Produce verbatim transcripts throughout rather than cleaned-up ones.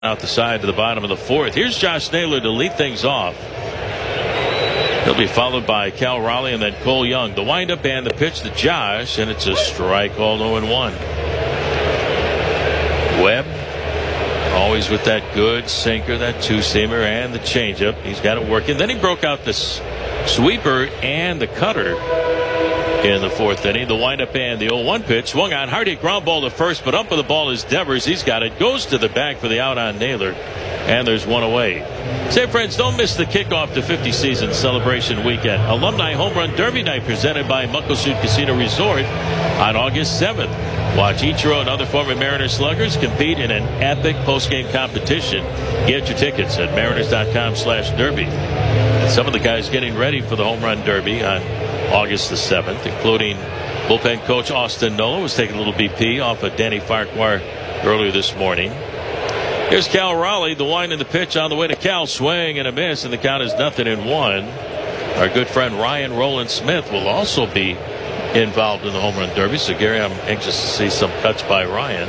out the side to the bottom of the fourth. Here's Josh Naylor to lead things off. He'll be followed by Cal Raleigh and then Cole Young. The windup and the pitch to Josh, and it's a strike, all oh and one. Webb always with that good sinker, that two-seamer, and the changeup. He's got it working. Then he broke out the sweeper and the cutter in the fourth inning. The windup and the oh one pitch. Swung on. Hardy ground ball to first, but up with the ball is Devers. He's got it. Goes to the bag for the out on Naylor. And there's one away. Say, friends, don't miss the kickoff to fifty season celebration weekend. Alumni Home Run Derby Night presented by Muckleshoot Casino Resort on August seventh. Watch Ichiro and other former Mariners sluggers compete in an epic postgame competition. Get your tickets at mariners.com slash derby. Some of the guys getting ready for the Home Run Derby on August the seventh, including bullpen coach Austin Nola, was taking a little B P off of Danny Farquhar earlier this morning. Here's Cal Raleigh, the wind and the pitch on the way to Cal. Swing and a miss, and the count is nothing in one. Our good friend Ryan Roland Smith will also be involved in the Home Run Derby. So, Gary, I'm anxious to see some cuts by Ryan.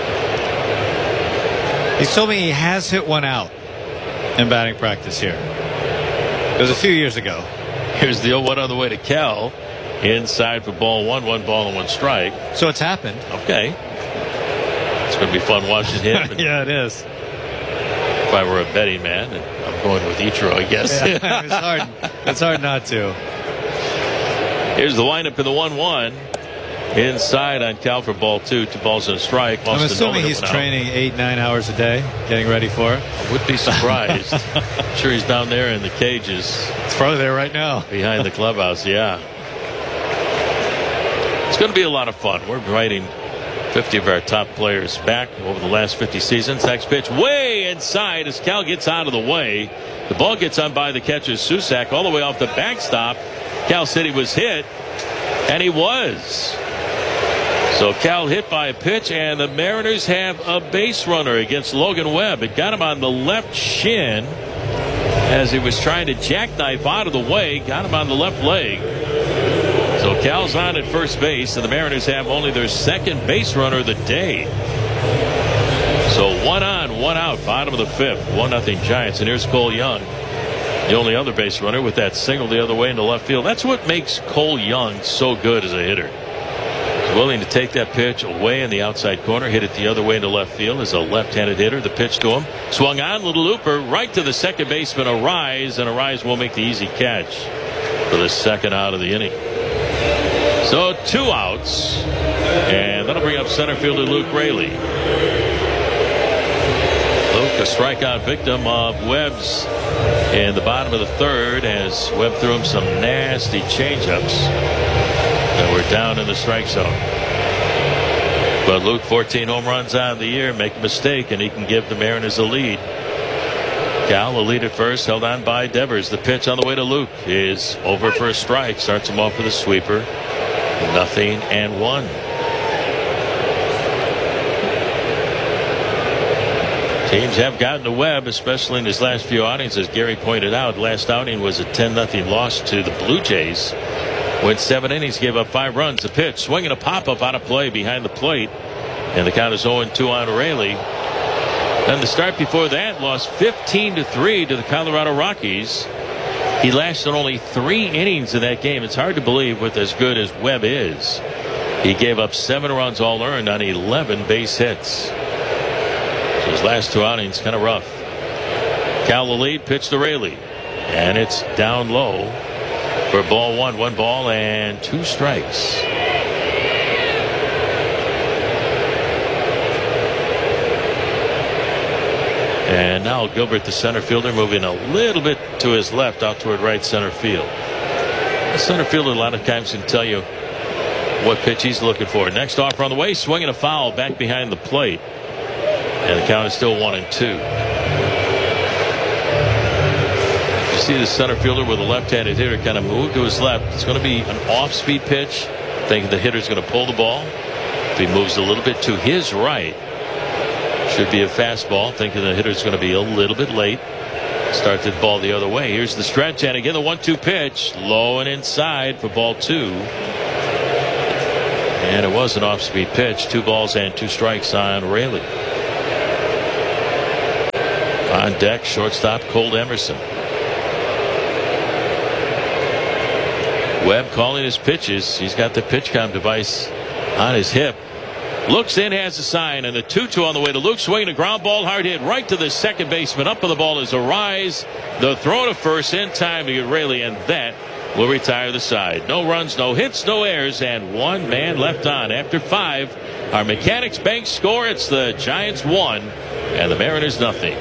He's told me he has hit one out in batting practice here. It was a few years ago. Here's the oh one on the way to Cal. Inside for ball one, one ball and one strike. So it's happened. Okay. It's going to be fun watching him. Yeah, it is. If I were a betting man, and I'm going with Ichiro, I guess. Yeah, it's hard. It's hard not to. Here's the windup in the one one. Inside on Cal for ball two. Two balls and a strike. I'm Austin assuming Nolan he's went training out. eight, nine hours a day, getting ready for it. I would be surprised. I'm sure he's down there in the cages. It's probably there right now. Behind the clubhouse, yeah. It's going to be a lot of fun. We're writing fifty of our top players back over the last fifty seasons. Next pitch way inside as Cal gets out of the way. The ball gets on by the catcher Susak all the way off the backstop. Cal said he was hit, and he was. So Cal hit by a pitch, and the Mariners have a base runner against Logan Webb. It got him on the left shin as he was trying to jackknife out of the way. Got him on the left leg. So Cal's on at first base, and the Mariners have only their second base runner of the day. So one on, one out, bottom of the fifth. One nothing Giants. And here's Cole Young, the only other base runner, with that single the other way into left field. That's what makes Cole Young so good as a hitter. He's willing to take that pitch away in the outside corner, hit it the other way into left field as a left-handed hitter. The pitch to him. Swung on, little looper, right to the second baseman, Arise, and Arise will make the easy catch for the second out of the inning. So two outs, and that'll bring up center fielder Luke Raley. Luke, a strikeout victim of Webb's in the bottom of the third as Webb threw him some nasty changeups that were down in the strike zone. But Luke, fourteen home runs on the year, make a mistake, and he can give the Mariners a lead. Cal will lead at first, held on by Devers. The pitch on the way to Luke is over for a strike. Starts him off with a sweeper. Nothing and one. Teams have gotten to Webb, especially in his last few outings. As Gary pointed out, last outing was a ten nothing loss to the Blue Jays. Went seven innings, gave up five runs. The pitch, swinging a pop-up out of play behind the plate. And the count is oh and two on Raley. Then the start before that, lost fifteen to three to the Colorado Rockies. He lasted only three innings in that game. It's hard to believe with as good as Webb is. He gave up seven runs all earned on eleven base hits. So his last two outings kind of rough. Cal the lead, pitch to Raley. And it's down low for ball one. One ball and two strikes. And now Gilbert, the center fielder, moving a little bit to his left out toward right center field. The center fielder a lot of times can tell you what pitch he's looking for. Next offer on the way, swinging a foul back behind the plate. And the count is still one and two. You see the center fielder with a left-handed hitter kind of move to his left. It's going to be an off-speed pitch. Thinking the hitter's going to pull the ball. If he moves a little bit to his right, should be a fastball. Thinking the hitter's going to be a little bit late. Start the ball the other way. Here's the stretch, and again the one two pitch, low and inside for ball two. And it was an off-speed pitch. Two balls and two strikes on Raley. On deck, shortstop Colt Emerson. Webb calling his pitches. He's got the PitchCom device on his hip. Looks in, has a sign, and the two two on the way to Luke. Swinging a ground ball, hard hit right to the second baseman. Up on the ball is a rise. The throw to first in time to get Raley, and that will retire the side. No runs, no hits, no errors, and one man left on. After five, our Mechanics Bank score. It's the Giants one and the Mariners nothing.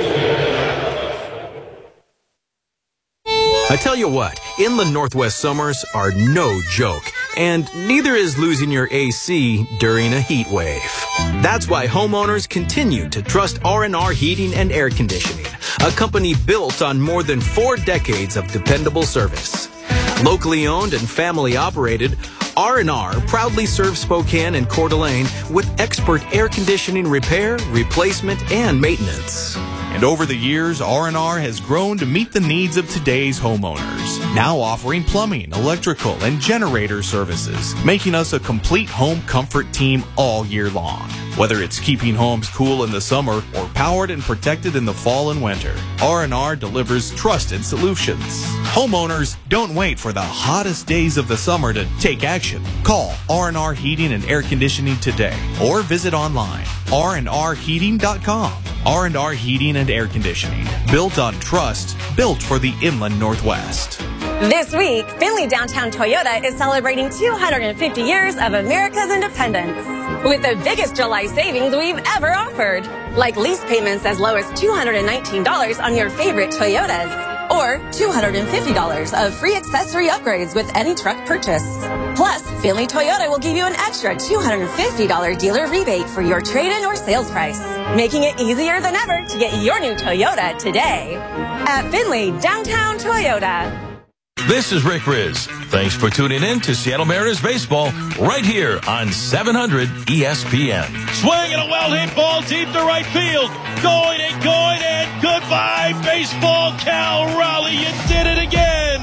I tell you what, inland Northwest summers are no joke, and neither is losing your A C during a heat wave. That's why homeowners continue to trust R and R Heating and Air Conditioning, a company built on more than four decades of dependable service. Locally owned and family operated, R and R proudly serves Spokane and Coeur d'Alene with expert air conditioning repair, replacement, and maintenance. And over the years, R and R has grown to meet the needs of today's homeowners, now offering plumbing, electrical, and generator services, making us a complete home comfort team all year long. Whether it's keeping homes cool in the summer or powered and protected in the fall and winter, R and R delivers trusted solutions. Homeowners, don't wait for the hottest days of the summer to take action. Call R and R Heating and Air Conditioning today or visit online, r and r heating dot com. R and R Heating and Air Conditioning, built on trust, built for the inland Northwest. This week, Findlay Downtown Toyota is celebrating two hundred fifty years of America's independence with the biggest July savings we've ever offered. Like lease payments as low as two hundred nineteen dollars on your favorite Toyotas, or two hundred fifty dollars of free accessory upgrades with any truck purchase. Plus, Findlay Toyota will give you an extra two hundred fifty dollars dealer rebate for your trade-in or sales price, making it easier than ever to get your new Toyota today. At Findlay Downtown Toyota. This is Rick Riz. Thanks for tuning in to Seattle Mariners baseball right here on seven hundred E S P N. Swing and a well-hit ball deep to right field. Going and going and goodbye baseball, Cal Raleigh. You did it again.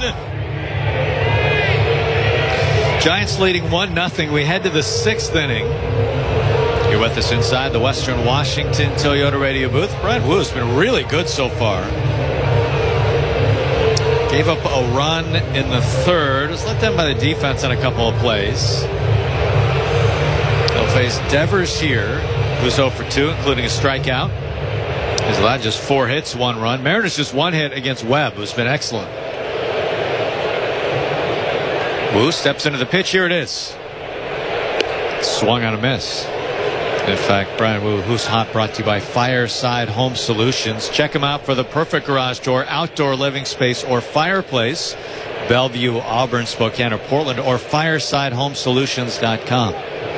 Giants leading one nothing. We head to the sixth inning. You're with us inside the Western Washington Toyota radio booth. Brent Woo's been really good so far. Gave up a run in the third. Was let down by the defense on a couple of plays. They'll face Devers here, who's oh for two, including a strikeout. He's allowed just four hits, one run. Mariners just one hit against Webb, who's been excellent. Woo steps into the pitch. Here it is. Swung on a miss. In fact, Brian Woo, Who's Hot, brought to you by Fireside Home Solutions. Check them out for the perfect garage door, outdoor living space, or fireplace. Bellevue, Auburn, Spokane, or Portland, or fireside home solutions dot com.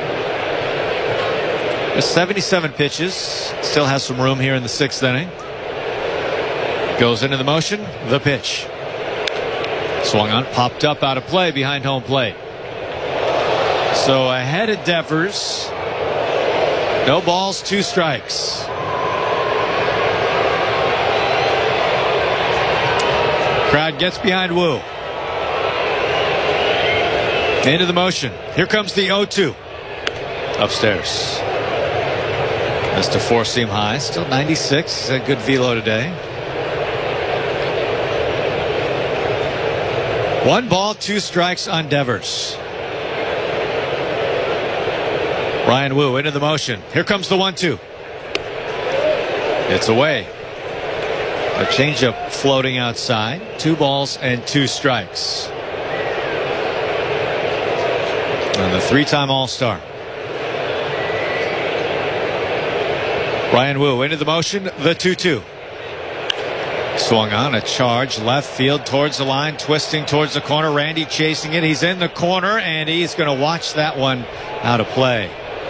There's seventy-seven pitches. Still has some room here in the sixth inning. Goes into the motion. The pitch. Swung on, popped up out of play behind home plate. So ahead of Devers. No balls, two strikes. Crowd gets behind Woo. Into the motion. Here comes the oh two. Upstairs. Missed a four-seam high. Still ninety-six. He's had good velo today. One ball, two strikes on Devers. Ryan Woo into the motion. Here comes the one two. It's away. A changeup floating outside. Two balls and two strikes. And the three-time All-Star. Ryan Woo into the motion. The two two. Swung on a charge left field towards the line, twisting towards the corner. Randy chasing it. He's in the corner, and he's going to watch that one out of play.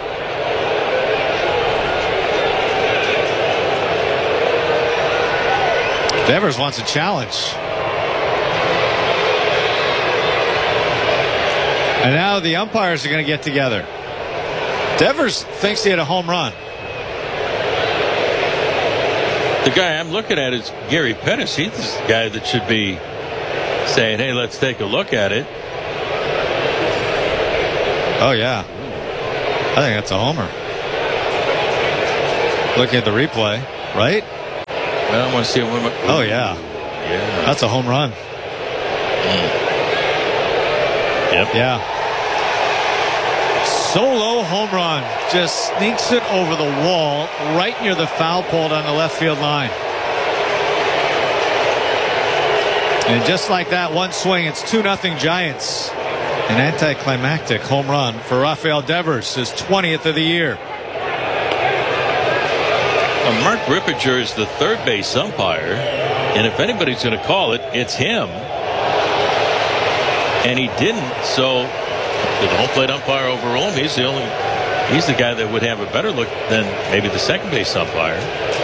Devers wants a challenge. And now the umpires are going to get together. Devers thinks he had a home run. The guy I'm looking at is Gary Pettis. He's the guy that should be saying, hey, let's take a look at it. Oh, yeah. I think that's a homer. Looking at the replay, right? I want to see a woman. Oh, yeah. Yeah. That's a home run. Mm. Yep. Yeah. Solo home run. Just sneaks it over the wall right near the foul pole on the left field line. And just like that, one swing, it's two nothing Giants. An anticlimactic home run for Rafael Devers, his twentieth of the year. Well, Mark Rippinger is the third base umpire, and if anybody's going to call it, it's him. And he didn't, so the home plate umpire overrule him. He's the only, he's the guy that would have a better look than maybe the second base umpire.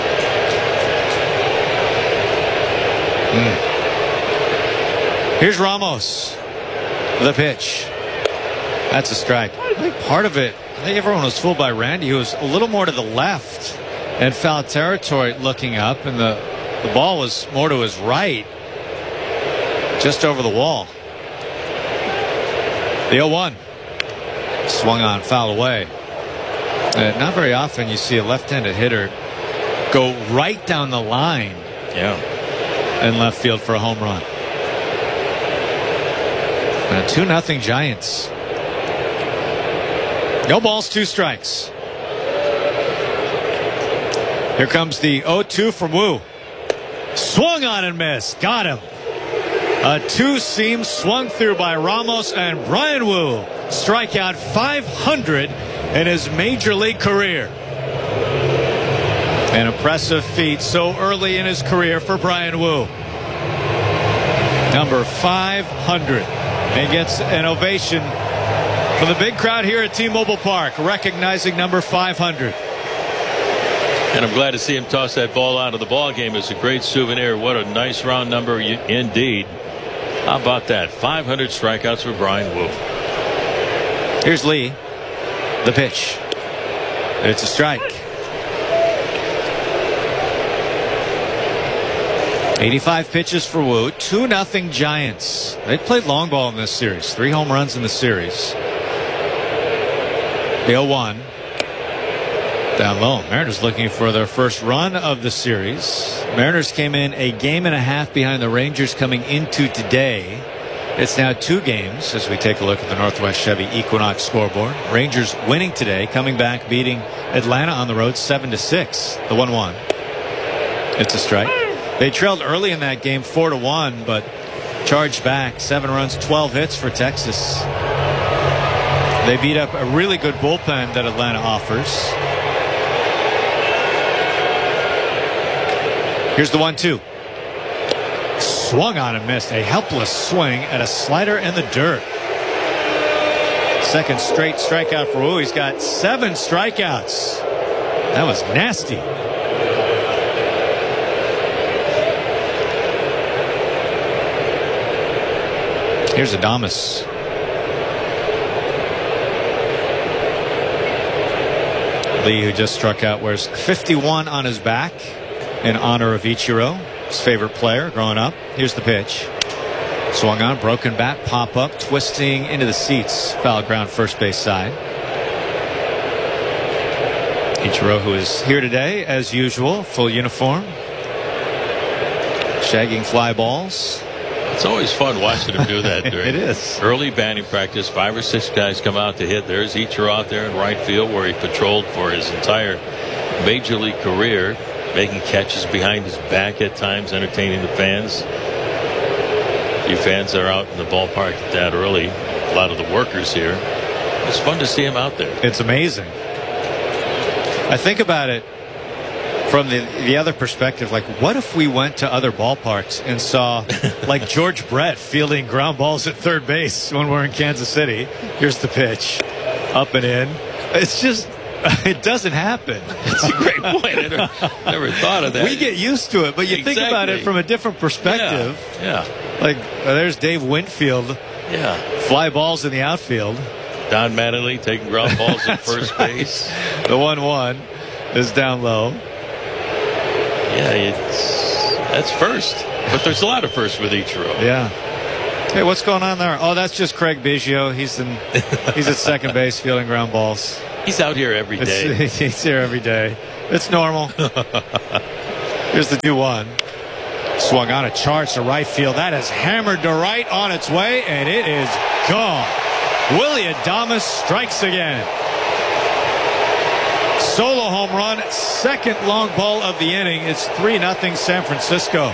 Mm. Here's Ramos. The pitch. That's a strike. I think part of it, I think everyone was fooled by Randy, who was a little more to the left and foul territory looking up, and the, the ball was more to his right, just over the wall. The oh one. Swung on, foul away. Uh, not very often you see a left-handed hitter go right down the line. Yeah. In left field for a home run. Uh, two nothing Giants. No balls, two strikes. Here comes the oh two from Wu. Swung on and missed. Got him. A two-seam swung through by Ramos, and Bryan Wu strikeout five hundred in his major league career. An impressive feat so early in his career for Bryan Wu. Number five hundred. And gets an ovation from the big crowd here at T-Mobile Park, recognizing number five hundred. And I'm glad to see him toss that ball out of the ball game. It's a great souvenir. What a nice round number indeed. How about that? five hundred strikeouts for Bryan Wu. Here's Lee. The pitch. It's a strike. eighty-five pitches for Wu. two nothing Giants. They played long ball in this series. Three home runs in the series. The oh one. Down low. Mariners looking for their first run of the series. Mariners came in a game and a half behind the Rangers coming into today. It's now two games as we take a look at the Northwest Chevy Equinox scoreboard. Rangers winning today, coming back, beating Atlanta on the road seven to six. The one one. It's a strike. They trailed early in that game four to one, but charged back. Seven runs, twelve hits for Texas. They beat up a really good bullpen that Atlanta offers. Here's the one two. Swung on and missed. A helpless swing at a slider in the dirt. Second straight strikeout for Wu. He's got seven strikeouts. That was nasty. Here's Adames. Lee, who just struck out, wears fifty-one on his back in honor of Ichiro, his favorite player growing up. Here's the pitch. Swung on, broken bat, pop up, twisting into the seats. Foul ground, first base side. Ichiro, who is here today, as usual, full uniform. Shagging fly balls. It's always fun watching him do that during it is. early batting practice. Five or six guys come out to hit. There's Ichiro out there in right field where he patrolled for his entire major league career, making catches behind his back at times, entertaining the fans. A few fans are out in the ballpark that early. A lot of the workers here. It's fun to see him out there. It's amazing. I think about it from the the other perspective, like what if we went to other ballparks and saw like George Brett fielding ground balls at third base when we're in Kansas City? Here's the pitch, up and in. It's just, it doesn't happen. It's a great point. I never, never thought of that. We get used to it, but you Exactly. think about it from a different perspective. Yeah. yeah. Like uh, there's Dave Winfield, Yeah. fly balls in the outfield. Don Mattingly taking ground balls at first right. base. The one one is down low. Yeah, it's, that's first. But there's a lot of firsts with Ichiro. Yeah. Hey, what's going on there? Oh, that's just Craig Biggio. He's in. He's at second base fielding ground balls. He's out here every day. It's, he's here every day. It's normal. Here's the two one. Swung on a charge to right field. That is hammered to right on its way, and it is gone. Willy Adames strikes again. Solo home run, second long ball of the inning. It's three nothing San Francisco.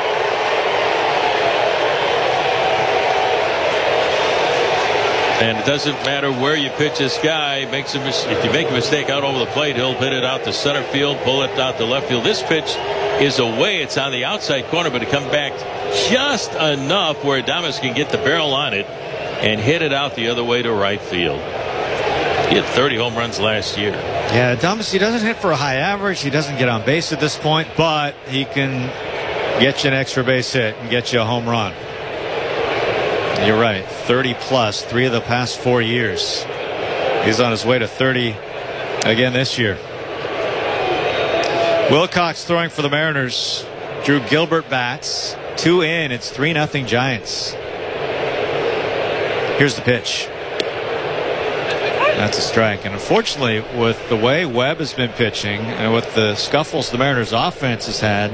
And it doesn't matter where you pitch this guy. Makes a mis- if you make a mistake out over the plate, he'll hit it out to center field, pull it out to left field. This pitch is away. It's on the outside corner, but it come back just enough where Adames can get the barrel on it and hit it out the other way to right field. He had thirty home runs last year. Yeah, Adames, he doesn't hit for a high average. He doesn't get on base at this point, but he can get you an extra base hit and get you a home run. You're right, thirty plus, three of the past four years. He's on his way to thirty again this year. Wilcox throwing for the Mariners. Drew Gilbert bats. Two in. It's three nothing Giants. Here's the pitch. That's a strike. And unfortunately, with the way Webb has been pitching and with the scuffles the Mariners offense has had,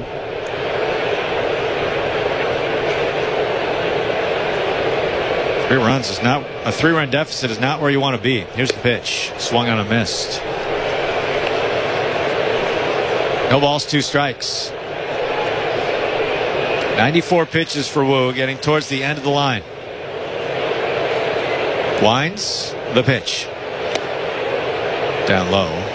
three runs is not a three run deficit is not where you want to be. Here's the pitch. Swung on a miss. No balls, two strikes. ninety-four pitches for Wu, getting towards the end of the line. Winds the pitch. Down low.